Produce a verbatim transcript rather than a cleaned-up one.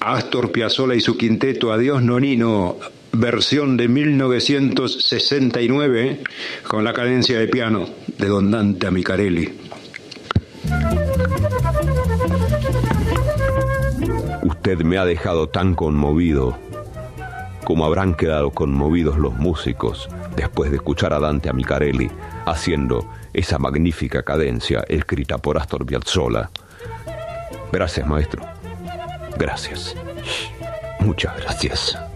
Astor Piazzolla y su quinteto Adiós Nonino, versión de mil novecientos sesenta y nueve, con la cadencia de piano de don Dante Amicarelli. Usted me ha dejado tan conmovido como habrán quedado conmovidos los músicos después de escuchar a Dante Amicarelli haciendo esa magnífica cadencia escrita por Astor Piazzolla. Gracias, maestro. Gracias. Muchas gracias.